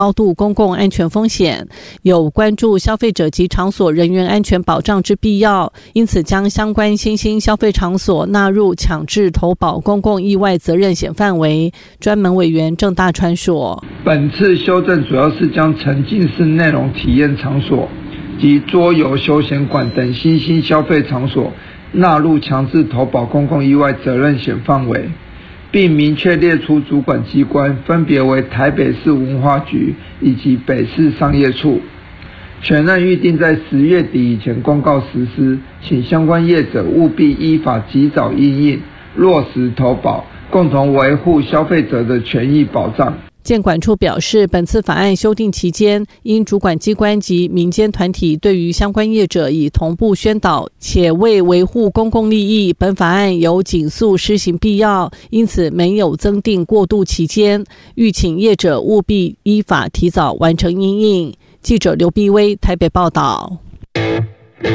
高度公共安全风险，有关注消费者及场所人员安全保障之必要，因此将相关新兴消费场所纳入强制投保公共意外责任险范围。专门委员郑大川说， 本次修正主要是将沉浸式内容体验场所及桌游休闲馆等新兴消费场所纳入强制投保公共意外责任险范围，并明确列出主管机关，分别为台北市文化局以及北市商业处，全案预定在10月底以前公告实施，请相关业者务必依法及早因应，落实投保，共同维护消费者的权益保障。 建管处表示，本次法案修订期间，因主管机关及民间团体对于相关业者已同步宣导，且为维护公共利益，本法案有紧速施行必要，因此没有增订过渡期间，欲请业者务必依法提早完成因应。记者刘碧薇台北报道。